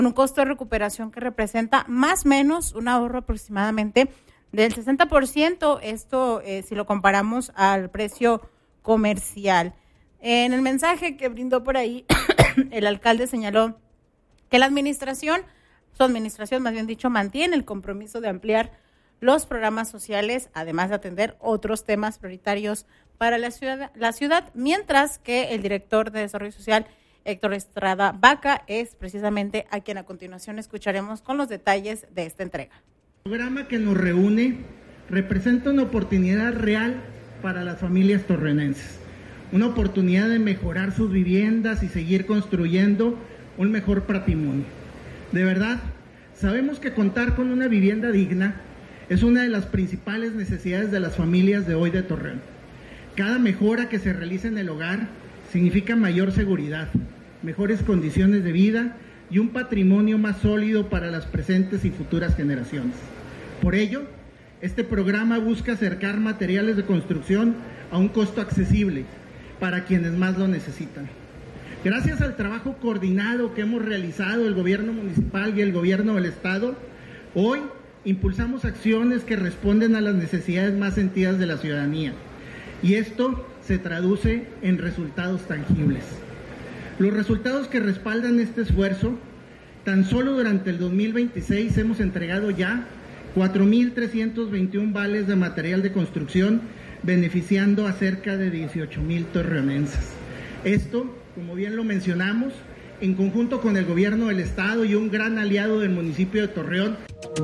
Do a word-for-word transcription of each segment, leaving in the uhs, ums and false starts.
con un costo de recuperación que representa más o menos un ahorro aproximadamente del sesenta por ciento, esto eh, si lo comparamos al precio comercial. En el mensaje que brindó por ahí, el alcalde señaló que la administración, su administración más bien dicho, mantiene el compromiso de ampliar los programas sociales, además de atender otros temas prioritarios para la ciudad, la ciudad, mientras que el director de Desarrollo Social, Héctor Estrada Vaca, es precisamente a quien a continuación escucharemos con los detalles de esta entrega. El programa que nos reúne representa una oportunidad real para las familias torreonenses, una oportunidad de mejorar sus viviendas y seguir construyendo un mejor patrimonio. De verdad, sabemos que contar con una vivienda digna es una de las principales necesidades de las familias de hoy de Torreón. Cada mejora que se realice en el hogar significa mayor seguridad, mejores condiciones de vida y un patrimonio más sólido para las presentes y futuras generaciones. Por ello, este programa busca acercar materiales de construcción a un costo accesible para quienes más lo necesitan. Gracias al trabajo coordinado que hemos realizado el gobierno municipal y el gobierno del estado, hoy impulsamos acciones que responden a las necesidades más sentidas de la ciudadanía, y esto se traduce en resultados tangibles. Los resultados que respaldan este esfuerzo: tan solo durante el dos mil veintiséis hemos entregado ya cuatro mil trescientos veintiún vales de material de construcción, beneficiando a cerca de dieciocho mil torreonenses. Esto, como bien lo mencionamos, en conjunto con el gobierno del estado y un gran aliado del municipio de Torreón.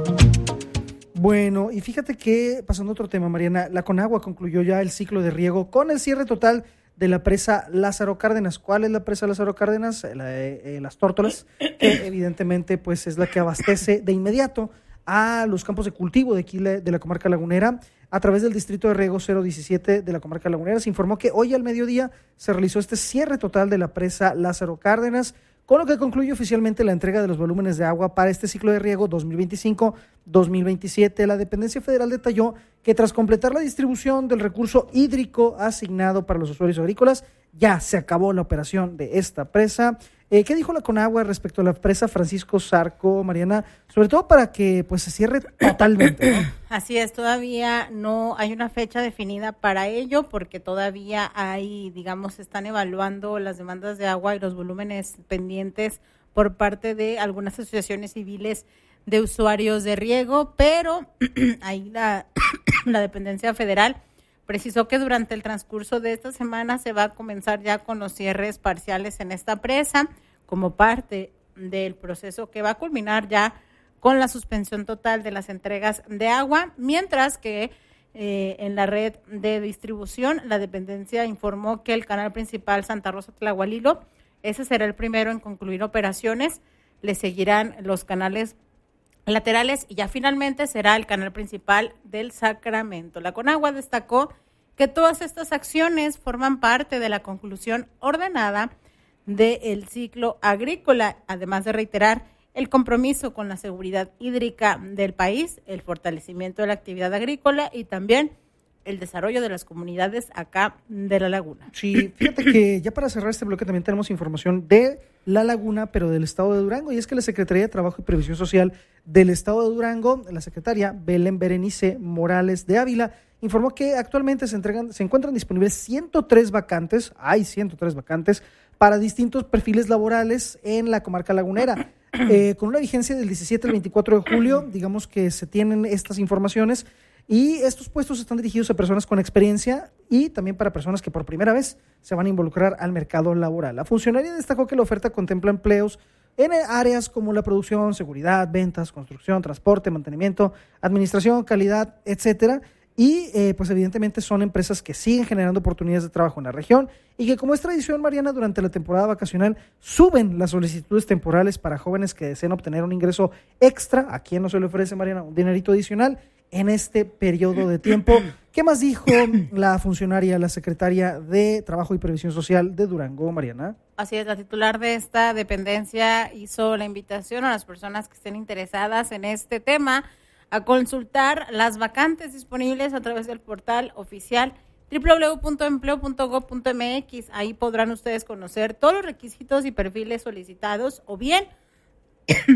Bueno, y fíjate que, pasando a otro tema, Mariana, la Conagua concluyó ya el ciclo de riego con el cierre total de la presa Lázaro Cárdenas. ¿Cuál es la presa Lázaro Cárdenas? La de eh, Las Tórtolas, que evidentemente pues es la que abastece de inmediato a los campos de cultivo de aquí de la comarca lagunera a través del distrito de riego cero diecisiete de la comarca lagunera. Se informó que hoy al mediodía se realizó este cierre total de la presa Lázaro Cárdenas, con lo que concluye oficialmente la entrega de los volúmenes de agua para este ciclo de riego dos mil veinticinco dos mil veintisiete. La dependencia federal detalló que tras completar la distribución del recurso hídrico asignado para los usuarios agrícolas, ya se acabó la operación de esta presa. Eh, ¿Qué dijo la Conagua respecto a la presa Francisco Zarco, Mariana? Sobre todo para que pues se cierre totalmente, ¿no? Así es, todavía no hay una fecha definida para ello, porque todavía hay, digamos, están evaluando las demandas de agua y los volúmenes pendientes por parte de algunas asociaciones civiles de usuarios de riego, pero ahí la, la dependencia federal precisó que durante el transcurso de esta semana se va a comenzar ya con los cierres parciales en esta presa, como parte del proceso que va a culminar ya con la suspensión total de las entregas de agua, mientras que eh, en la red de distribución la dependencia informó que el canal principal Santa Rosa Tlahualilo, ese será el primero en concluir operaciones, le seguirán los canales laterales y ya finalmente será el canal principal del Sacramento. La Conagua destacó que todas estas acciones forman parte de la conclusión ordenada del ciclo agrícola, además de reiterar el compromiso con la seguridad hídrica del país, el fortalecimiento de la actividad agrícola y también el desarrollo de las comunidades acá de la laguna. Sí, fíjate que ya para cerrar este bloque también tenemos información de la laguna, pero del estado de Durango, y es que la Secretaría de Trabajo y Previsión Social del estado de Durango, la secretaria Belén Berenice Morales de Ávila, informó que actualmente se entregan, se encuentran disponibles ciento tres vacantes, hay ciento tres vacantes para distintos perfiles laborales en la comarca lagunera. Eh, con una vigencia del diecisiete al veinticuatro de julio, digamos que se tienen estas informaciones. Y estos puestos están dirigidos a personas con experiencia y también para personas que por primera vez se van a involucrar al mercado laboral. La funcionaria destacó que la oferta contempla empleos en áreas como la producción, seguridad, ventas, construcción, transporte, mantenimiento, administración, calidad, etcétera. Y eh, pues evidentemente son empresas que siguen generando oportunidades de trabajo en la región y que, como es tradición, Mariana, durante la temporada vacacional suben las solicitudes temporales para jóvenes que deseen obtener un ingreso extra. ¿A quién no se le ofrece, Mariana, un dinerito adicional en este periodo de tiempo? ¿Qué más dijo la funcionaria, la secretaria de Trabajo y Previsión Social de Durango, Mariana? Así es, la titular de esta dependencia hizo la invitación a las personas que estén interesadas en este tema a consultar las vacantes disponibles a través del portal oficial doble u doble u doble u punto empleo punto gob punto eme equis. Ahí podrán ustedes conocer todos los requisitos y perfiles solicitados, o bien